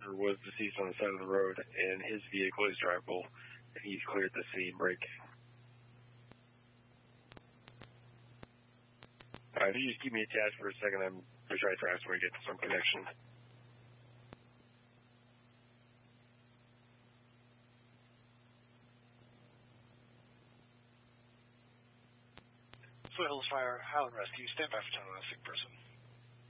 was deceased on the side of the road, and his vehicle is drivable, and he's cleared the scene break. If you just keep me attached for a second, I'm going to try to transfer and get some connection. Soy Hills Fire, Highland Rescue, stand by for tow on a sick person.